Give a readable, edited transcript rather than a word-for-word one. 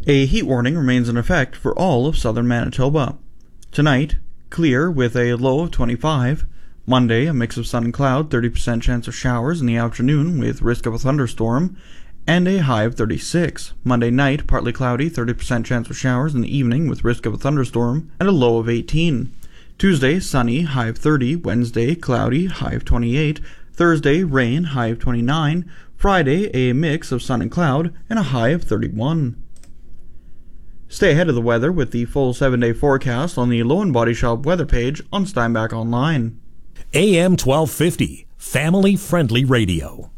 A heat warning remains in effect for all of southern Manitoba. Tonight, clear with a low of 25. Monday, a mix of sun and cloud, 30% chance of showers in the afternoon with risk of a thunderstorm, and a high of 36. Monday night, partly cloudy, 30% chance of showers in the evening with risk of a thunderstorm, and a low of 18. Tuesday, sunny, high of 30. Wednesday, cloudy, high of 28. Thursday, rain, high of 29. Friday, a mix of sun and cloud, and a high of 31. Stay ahead of the weather with the full 7-day forecast on the Low & Body Shop weather page on Steinbach Online. AM 1250, family-friendly radio.